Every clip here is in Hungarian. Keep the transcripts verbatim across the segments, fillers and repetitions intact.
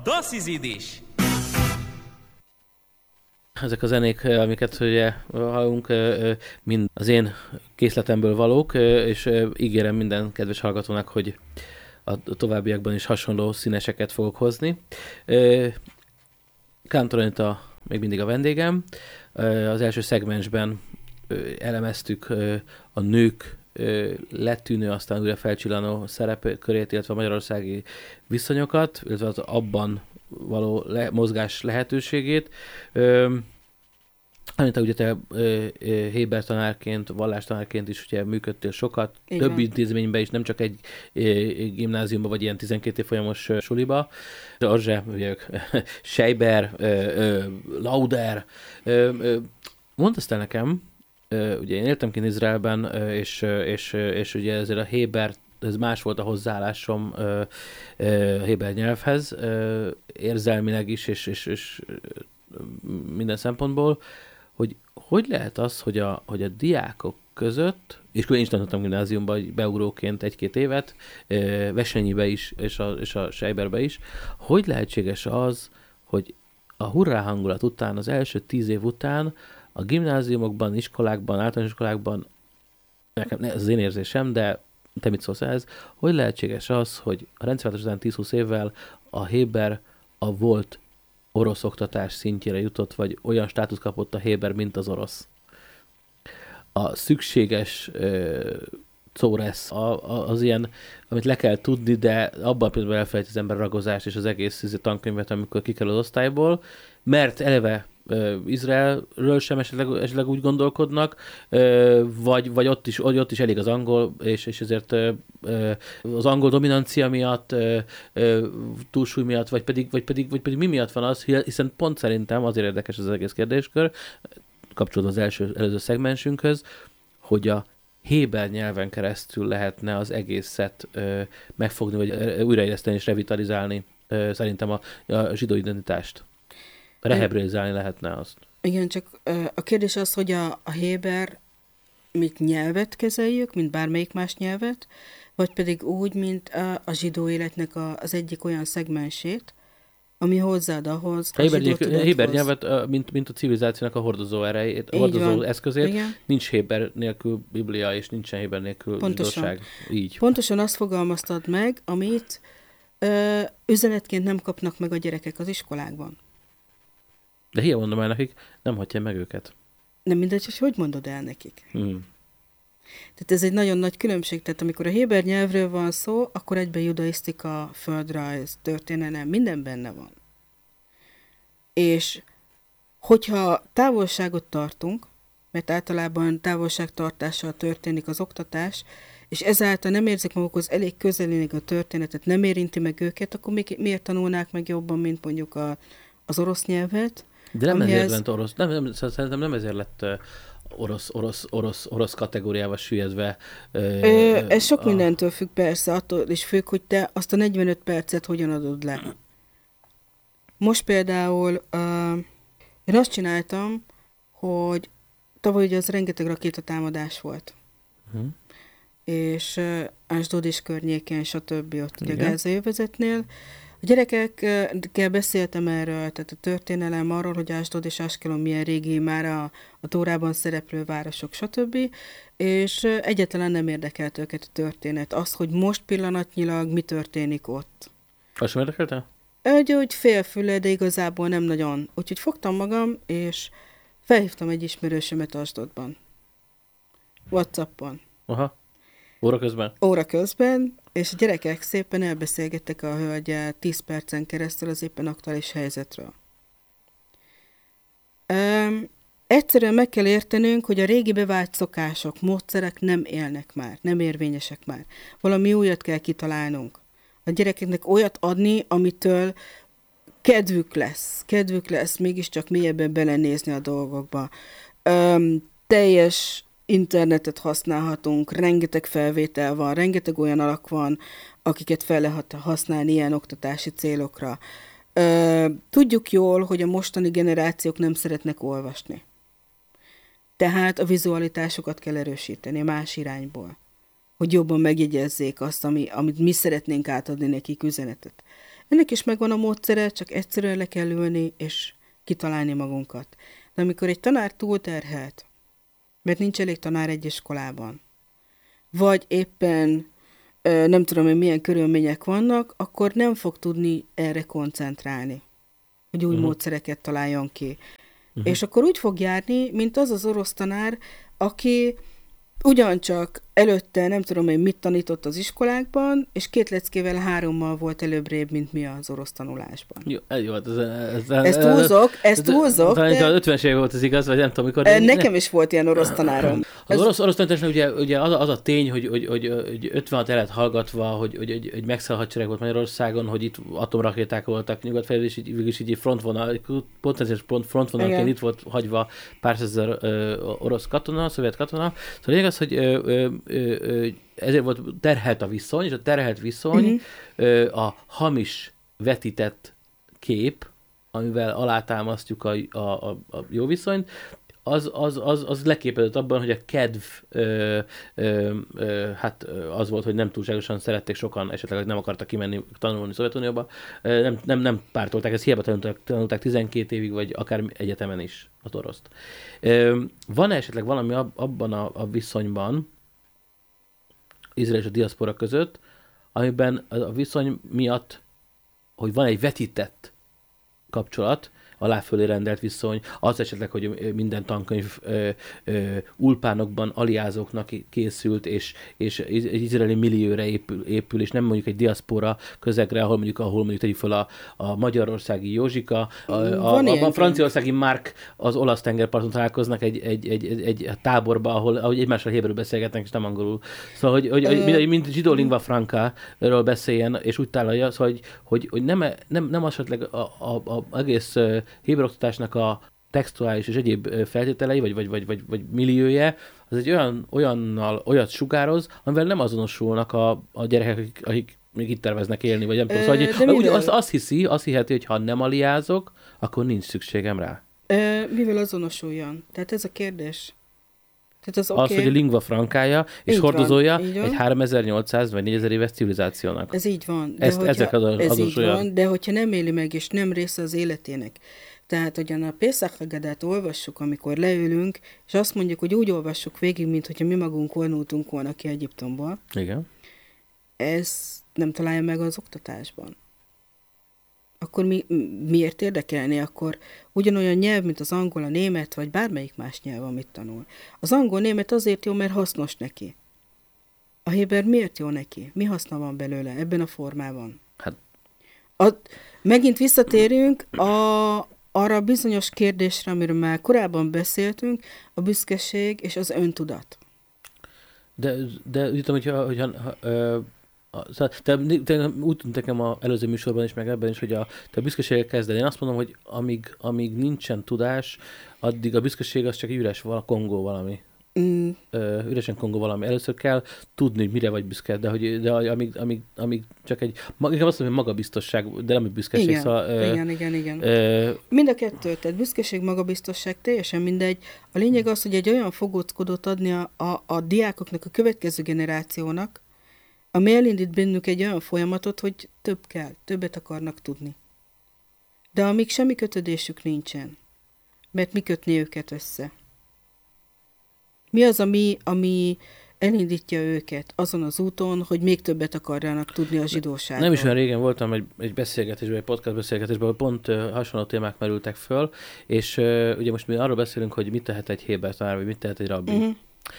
Das ist Idisch! Ezek a zenék, amiket ugye hallunk, mind az én készletemből valók, és ígérem minden kedves hallgatónak, hogy a továbbiakban is hasonló színeseket fogok hozni. Kántor Anita még mindig a vendégem. Az első szegmensben elemeztük a nők lettűnő, aztán újra felcsillanó szerepkörét, illetve a magyarországi viszonyokat, illetve az abban való le- mozgás lehetőségét. Anita, ugye te Héber tanárként, vallástanárként is ugye működtél sokat, Igen. több intézményben is, nem csak egy gimnáziumban, vagy ilyen tizenkét évfolyamos suliba. Arzse, ugye, Seiber, Lauder. Mondd azt el nekem, ugye én éltem kint Izraelben, és, és, és ugye ezért a Héber, ez más volt a hozzáállásom a Héber nyelvhez, érzelmileg is, és, és, és minden szempontból, hogy hogy lehet az, hogy a, hogy a diákok között, és én is tanultam gimnáziumban beugróként egy-két évet, Vesenyibe is, és a, és a Seiberbe is, hogy lehetséges az, hogy a hurrá hangulat után, az első tíz év után a gimnáziumokban, iskolákban, általános iskolákban, nekem ez az én érzésem, de te mit szólsz ehhez, hogy lehetséges az, hogy a rendszerváltás után tíz-húsz évvel a Héber a volt orosz oktatás szintjére jutott, vagy olyan státusz kapott a Héber, mint az orosz. A szükséges uh, szóresz, a, a, az ilyen, amit le kell tudni, de abban például elfelejt az ember ragozást és az egész tankönyvet, amikor kikerül az osztályból, mert eleve uh, Izraelről sem esetleg, esetleg úgy gondolkodnak, uh, vagy, vagy ott, is, ott is elég az angol, és, és ezért uh, uh, az angol dominancia miatt, uh, uh, túlsúly miatt, vagy pedig, vagy, pedig, vagy pedig mi miatt van az, hiszen pont szerintem azért érdekes az egész kérdéskör, kapcsolódva az első, előző szegmensünkhöz, hogy a héber nyelven keresztül lehetne az egészet ö, megfogni, vagy ö, újraéleszteni és revitalizálni ö, szerintem a, a zsidó identitást. Rehebralizálni lehetne azt. Igen, csak ö, a kérdés az, hogy a, a héber mint nyelvet kezeljük, mint bármelyik más nyelvet, vagy pedig úgy, mint a, a zsidó életnek a, az egyik olyan szegmensét, ami hozzáad ahhoz, a héber, héber nyelvet, mint, mint a civilizációnak a hordozó erejét, a hordozó van. Eszközét. Igen. Nincs héber nélkül Biblia, és nincsen héber nélkül Pontosan. zsidóság. Így. Pontosan azt fogalmaztad meg, amit ö, üzenetként nem kapnak meg a gyerekek az iskolákban. De hiába mondom el nekik, nem hagyja meg őket. Nem mindegy, hogy hogy mondod el nekik. Hmm. Tehát ez egy nagyon nagy különbség. Tehát amikor a héber nyelvről van szó, akkor egyben judaisztika, földrajz, történelem, minden benne van. És hogyha távolságot tartunk, mert általában távolságtartással történik az oktatás, és ezáltal nem érzik magukhoz elég közelének a történetet, nem érinti meg őket, akkor még, miért tanulnák meg jobban, mint mondjuk a, az orosz nyelvet? De nem amihez... ezért lett orosz, nem, nem, szerintem nem ezért lett uh, orosz, orosz, orosz, orosz kategóriával süllyedve. Uh, Ö, ez sok a... mindentől függ persze, attól is függ, hogy te azt a negyvenöt percet hogyan adod le. Most például uh, én azt csináltam, hogy tavaly ugye az rengeteg rakétatámadás volt. Uh-huh. És uh, Asdod és környéken, stb. Ott ugye a gázai övezetnél. A gyerekekkel beszéltem erről, tehát a történelem arról, hogy Asdod és Askelon milyen régi már a, a Tórában szereplő városok, stb. És uh, egyáltalán nem érdekelt őket a történet. Az, hogy most pillanatnyilag mi történik ott. Azt sem érdekelte? Úgy, úgy félfüle, de igazából nem nagyon. Úgyhogy fogtam magam, és felhívtam egy ismerősömet Asdodban. WhatsAppon. Aha. Óra közben? Óra közben, és a gyerekek szépen elbeszélgettek a hölgyel tíz percen keresztül az éppen aktuális helyzetről. Um, egyszerűen meg kell értenünk, hogy a régi bevált szokások, módszerek nem élnek már, nem érvényesek már. Valami újat kell kitalálnunk. A gyerekeknek olyat adni, amitől kedvük lesz. Kedvük lesz mégiscsak mélyebben belenézni a dolgokba. Um, teljes internetet használhatunk, rengeteg felvétel van, rengeteg olyan alak van, akiket fel lehet használni ilyen oktatási célokra. Uh, tudjuk jól, hogy a mostani generációk nem szeretnek olvasni. Tehát a vizualitásokat kell erősíteni más irányból. hogy jobban megjegyezzék azt, ami, amit mi szeretnénk átadni nekik üzenetet. Ennek is megvan a módszere, csak egyszerűen le kell ülni, és kitalálni magunkat. De amikor egy tanár túlterhelt, mert nincs elég tanár egy iskolában, vagy éppen nem tudom, hogy milyen körülmények vannak, akkor nem fog tudni erre koncentrálni, hogy új uh-huh. módszereket találjon ki. Uh-huh. És akkor úgy fog járni, mint az az orosz tanár, aki ugyancsak előtte nem tudom, hogy mit tanított az iskolákban, és két leckével hárommal volt előbbrébb, mint mi az orosz tanulásban. Jó, jó ez, ez, ez, ezt túlzok, ezt túlzok. Talán de... az ötvenes évek volt az igaz, vagy nem tudom, mikor... Nekem is volt ilyen orosz tanárom. Az ez... orosz, orosz tanításnak ugye, ugye az, a, az a tény, hogy, hogy, hogy, hogy ötvenhat el lett hallgatva, hogy, hogy, hogy, hogy megszáll hadsereg volt Magyarországon, hogy itt atomrakéták voltak nyugat felé, és így, így, így frontvonal, potenciális frontvonalként itt volt hagyva pár százezer orosz katona, szovjet katona. Szóval lényeg az, hogy ö, ö, ö, ezért volt terhelt a viszony, és a terhelt viszony uh-huh. ö, a hamis vetített kép, amivel alátámasztjuk a, a, a, a jó viszonyt, az, az, az, az leképezett abban, hogy a kedv ö, ö, ö, hát az volt, hogy nem túlságosan szerették sokan, esetleg nem akartak kimenni tanulni Szovjetunióba, nem, nem, nem pártolták, ezt hiába tanulták, tanulták tizenkét évig, vagy akár egyetemen is az oroszt. Van-e esetleg valami abban a, a viszonyban, Izrael és a diaszpora között, amiben a viszony miatt, hogy van egy vetített kapcsolat, aláfölé rendelt viszony, az esetleg, hogy minden tankönyv ö, ö, ulpánokban aliázóknak készült, és, és izraeli millióra épül, épül, és nem mondjuk egy diaszpora közegre, ahol mondjuk, ahol mondjuk tegyük fel a, a magyarországi Józsika, a, a, a, a franciaországi Mark az olasz tengerparton találkoznak egy, egy, egy, egy, egy táborba, ahol ahogy egymással héberül beszélgetnek, és nem angolul. Szóval, hogy, hogy, hogy mint, mint zsidó lingua franca-ről beszéljen, és úgy találja, szóval, hogy, hogy, hogy nem, nem, nem esetleg a, a, a egész héber oktatásnak a textuális és egyéb feltételei, vagy, vagy, vagy, vagy, vagy milliója, az egy olyan, olyannal, olyat sugároz, amivel nem azonosulnak a, a gyerekek, akik, akik még itt terveznek élni, vagy nem tudom. Szóval, hogy, úgy, azt, azt hiszi, azt hiheti, hogy ha nem aliázok, akkor nincs szükségem rá. Ö, mivel azonosuljon? Tehát ez a kérdés. Tehát az, az okay. hogy a lingua frankája és így hordozója van, egy háromezer-nyolcszáz vagy négyezer éves civilizációnak. Ez így van. De Ezt, hogyha, ezek az ez így olyan... van, de hogyha nem éli meg, és nem része az életének. Tehát, hogyan a Pészach Hagadát olvassuk, amikor leülünk, és azt mondjuk, hogy úgy olvassuk végig, mint hogyha mi magunk vonultunk volna ki Egyiptomból. Igen. Ez nem találja meg az oktatásban. Akkor mi, miért érdekelni? Akkor ugyanolyan nyelv, mint az angol, a német, vagy bármelyik más nyelv, amit tanul. Az angol-német azért jó, mert hasznos neki. A héber miért jó neki? Mi haszna van belőle ebben a formában? Hát... A, megint visszatérünk a, arra a bizonyos kérdésre, amiről már korábban beszéltünk, a büszkeség és az öntudat. De, de úgy tudom, hogyha... hogyha ha, ö... Szóval, te, te, úgy tűnt nekem az előző műsorban is, meg ebben is, hogy a, te a büszkeséggel kezded. Én azt mondom, hogy amíg, amíg nincsen tudás, addig a büszkeség az csak egy üres vala, kongó valami. Mm. Ö, üresen kongó valami. Először kell tudni, hogy mire vagy büszke, de, hogy, de amíg, amíg, amíg csak egy, inkább azt mondom, hogy magabiztosság, de nem egy büszkeség. Igen, szóval, ö, igen, igen, igen. Ö, Mind a kettő, tehát büszkeség, magabiztosság, teljesen mindegy. A lényeg az, hogy egy olyan fogóckodót adni a, a, a diákoknak, a következő generációnak, ami elindít bennük egy olyan folyamatot, hogy több kell, többet akarnak tudni. De amíg semmi kötődésük nincsen, mert mi kötné őket össze? Mi az, ami, ami elindítja őket azon az úton, hogy még többet akarjanak tudni a zsidóságról? Nem is olyan régen voltam egy, egy beszélgetésben, egy podcast beszélgetésben, ahol pont uh, hasonló témák merültek föl, és uh, ugye most mi arról beszélünk, hogy mit tehet egy héber tanár, vagy mit tehet egy rabbi. Uh-huh.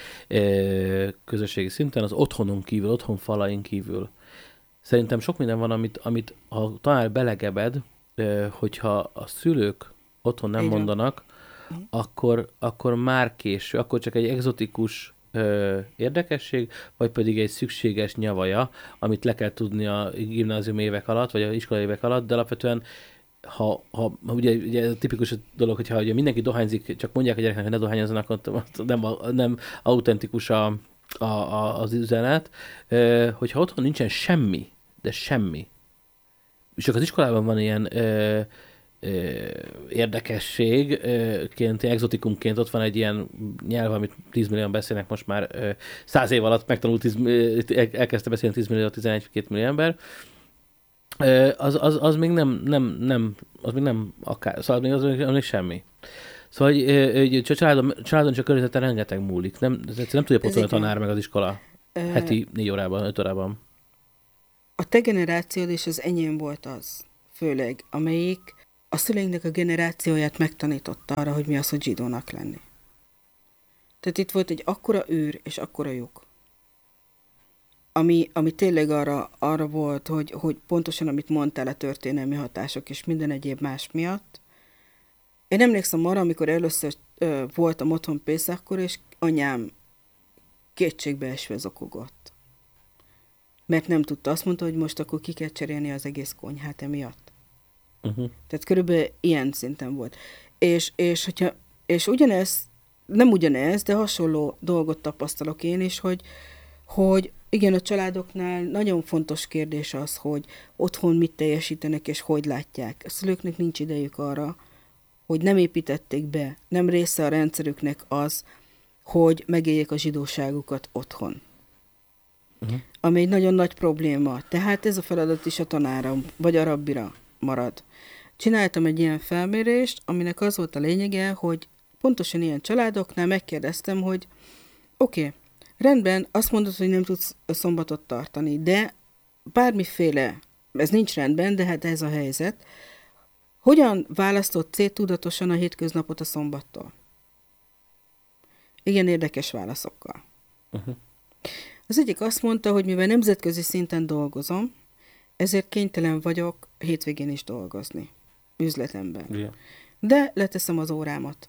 Közösségi szinten, az otthonon kívül, otthon falain kívül. Szerintem sok minden van, amit, amit a tanár belegebed, hogyha a szülők otthon nem Igen. mondanak, akkor, akkor már késő, akkor csak egy egzotikus ö, érdekesség, vagy pedig egy szükséges nyavaja, amit le kell tudni a gimnázium évek alatt, vagy a iskolai évek alatt, de alapvetően Ha, ha ugye, ugye tipikus dolog, hogyha ugye mindenki dohányzik, csak mondják a gyereknek, hogy ne dohányozzanak, ott nem, nem autentikus a, a, a, az üzenet. E, hogyha otthon nincsen semmi, de semmi, és csak az iskolában van ilyen, e, érdekességként, exotikumként ott van egy ilyen nyelv, amit tíz millióan beszélnek most már száz év alatt megtanult, tíz, elkezdte beszélni tíz millió, tizenegy-két millió ember. Az, az, az még nem, nem, nem, az még nem akár, szóval még az, az még semmi. Szóval hogy, hogy családon, családon csak környezeten rengeteg múlik. Nem, nem tudja pótolni a tanár meg az iskola heti négy órában, öt órában. A te generációd és az enyém volt az, főleg, amelyik a szüleinknek a generációját megtanította arra, hogy mi az, hogy zsidónak lenni. Tehát itt volt egy akkora űr és akkora lyuk, ami, ami tényleg arra, arra volt, hogy, hogy pontosan, amit mondtál, a történelmi hatások és minden egyéb más miatt. Én emlékszem arra, amikor először ö, voltam otthon Pészakkor, és anyám kétségbeesve zokogott. Mert nem tudta. Azt mondta, hogy most akkor ki kell cserélni az egész konyhát emiatt. Uh-huh. Tehát körülbelül ilyen szinten volt. És, és, hogyha, és ugyanez, nem ugyanez, de hasonló dolgot tapasztalok én is, hogy, hogy igen, a családoknál nagyon fontos kérdés az, hogy otthon mit teljesítenek és hogy látják. A szülőknek nincs idejük arra, hogy nem építették be, nem része a rendszerüknek az, hogy megéljék a zsidóságukat otthon. Uh-huh. Ami egy nagyon nagy probléma. Tehát ez a feladat is a tanára, vagy a rabbira marad. Csináltam egy ilyen felmérést, aminek az volt a lényege, hogy pontosan ilyen családoknál megkérdeztem, hogy oké, okay, rendben, azt mondod, hogy nem tudsz szombatot tartani, de bármiféle, ez nincs rendben, de hát ez a helyzet, hogyan választott céltudatosan a hétköznapot a szombattól? Igen, érdekes válaszokkal. Uh-huh. Az egyik azt mondta, hogy mivel nemzetközi szinten dolgozom, ezért kénytelen vagyok hétvégén is dolgozni, üzletemben. Yeah. De leteszem az órámat.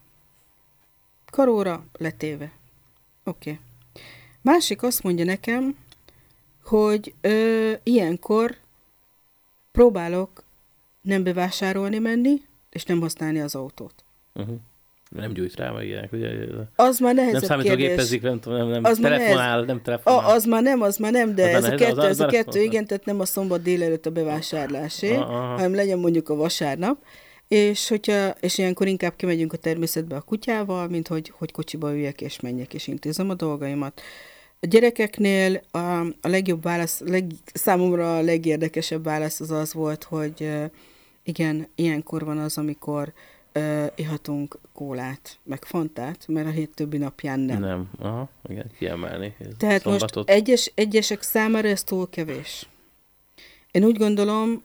Karóra letéve. Oké. Okay. Másik azt mondja nekem, hogy ö, ilyenkor próbálok nem bevásárolni menni, és nem használni az autót. Uh-huh. Nem gyújt rá, meg ilyenek, ugye? Az már nehezebb nem számítógépezik, nem, nem, nem az telefonál, nehez... nem telefonál. A, az már nem, az már nem, de az ez nehez, a kettő, az, az, ez a kettő, az, igen, tehát nem a szombat délelőtt a bevásárlásé, aha. hanem legyen mondjuk a vasárnap, és, hogyha, és ilyenkor inkább kimegyünk a természetbe a kutyával, mint hogy, hogy kocsiba üljek és menjek, és intézem a dolgaimat. A gyerekeknél a, a legjobb válasz, leg, számomra a legérdekesebb válasz az az volt, hogy igen, ilyenkor van az, amikor uh, ihatunk kólát, meg fantát, mert a hét többi napján nem. Nem, aha, igen, kiemelni. Tehát szombatot. Most egyes, egyesek számára ez túl kevés. Én úgy gondolom,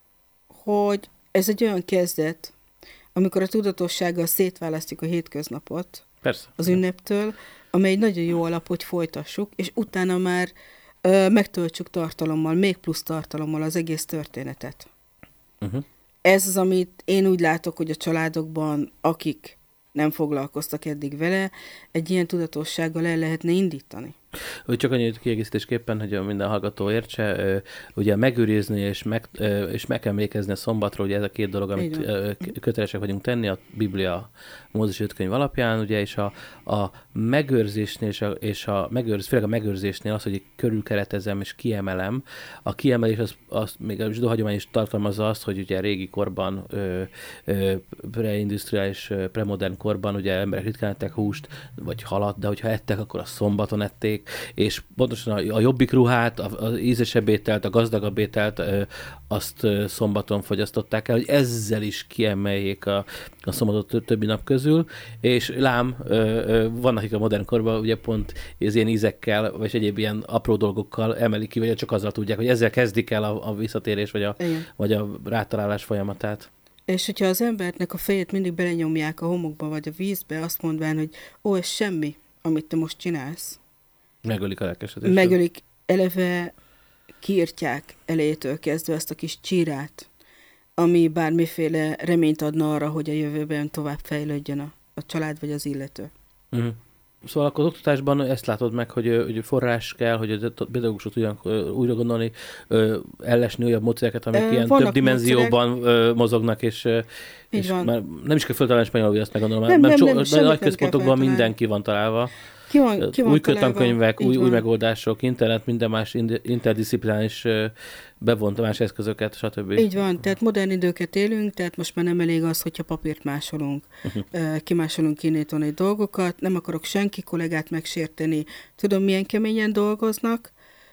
hogy ez egy olyan kezdet, amikor a tudatossággal szétválasztjuk a hétköznapot Persze. az ünneptől, amely egy nagyon jó alap, hogy folytassuk, és utána már ö, megtöltsük tartalommal, még plusz tartalommal az egész történetet. Uh-huh. Ez az, amit én úgy látok, hogy a családokban, akik nem foglalkoztak eddig vele, egy ilyen tudatossággal el lehetne indítani. Hogy csak annyi kiegészítésképpen, hogy minden hallgató értse, ugye megőrizni és meg, és meg emlékezni a szombatra, ugye ez a két dolog, amit kötelesek vagyunk tenni a Biblia Mózes öt könyv alapján, ugye, és a, a megőrzésnél, és a, és a megőrz, főleg a megőrzésnél az, hogy körülkeretezem és kiemelem. A kiemelés az, az még a zsidó hagyomány is tartalmazza azt, hogy ugye régi korban, ö, ö, preindustriális, premodern korban ugye emberek ritkán ettek húst, vagy halat, de hogyha ettek, akkor a szombaton ették, és pontosan a, a jobbik ruhát, az ízesebb ételt, a gazdagabb ételt, azt szombaton fogyasztották el, hogy ezzel is kiemeljék a, a szombatot többi nap közül, és lám, vannak, akik a modern korban ugye pont az ilyen ízekkel, vagy egyéb ilyen apró dolgokkal emelik ki, vagy csak azzal tudják, hogy ezzel kezdik el a, a visszatérés, vagy a, vagy a rátalálás folyamatát. És hogyha az embernek a fejét mindig belenyomják a homokba, vagy a vízbe, azt mondván, hogy ó, ez semmi, amit te most csinálsz. Megölik a lelkesedést. Megölik, eleve kiírtják elejétől kezdve ezt a kis csírát, ami bármiféle reményt adna arra, hogy a jövőben tovább fejlődjön a, a család vagy az illető. Uh-huh. Szóval akkor az oktatásban ezt látod meg, hogy, hogy forrás kell, hogy a pedagógusok tudjanak újra gondolni, ellesni újabb módszereket, amik ilyen több dimenzióban módszerek. Mozognak, és, és már nem is kell föltalálni spanyolul, azt meggondolom, nem, mert nem, so, nem, nagy központokban mindenki van találva. Ki van, ki van új találva, kötankönyvek, így új, új van. megoldások, internet, minden más ind- interdisziplinális ö, bevont más eszközöket, stb. Így van, tehát modern időket élünk, tehát most már nem elég az, hogyha papírt másolunk, uh-huh. kimásolunk innét dolgokat, nem akarok senki kollégát megsérteni, tudom, milyen keményen dolgoznak,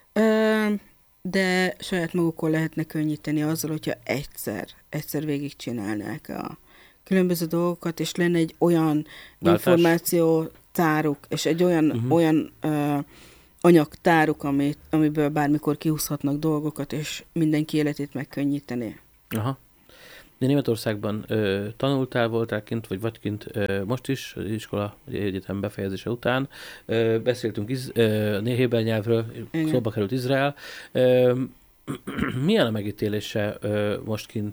de saját magukon lehetne könnyíteni azzal, hogyha egyszer, egyszer végigcsinálnák a különböző dolgokat, és lenne egy olyan Váltás. információtáruk, és egy olyan, uh-huh. olyan uh, anyagtáruk, amit, amiből bármikor kihúzhatnak dolgokat, és mindenki életét megkönnyíteni. Aha. De Németországban ö, tanultál, voltál kint, vagy vagy kint ö, most is, iskola, egyetem befejezése után. Ö, beszéltünk iz, ö, héber nyelvről, Igen. szóba került Izrael. Ö, milyen a megítélése ö, most kint